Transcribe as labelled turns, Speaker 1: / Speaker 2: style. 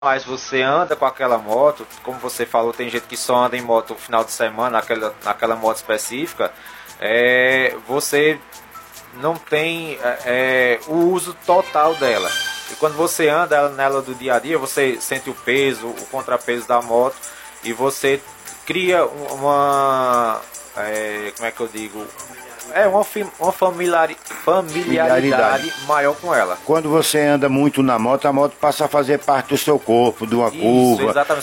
Speaker 1: mais você anda com aquela moto, como você falou, tem gente que só anda em moto no final de semana, naquela moto específica, você não tem o uso total dela. E quando você anda nela do dia a dia, você sente o peso, o contrapeso da moto e você cria como é que eu digo? Uma familiaridade maior com ela.
Speaker 2: Quando você anda muito na moto, a moto passa a fazer parte do seu corpo, de uma
Speaker 1: Isso,
Speaker 2: curva.
Speaker 1: exatamente.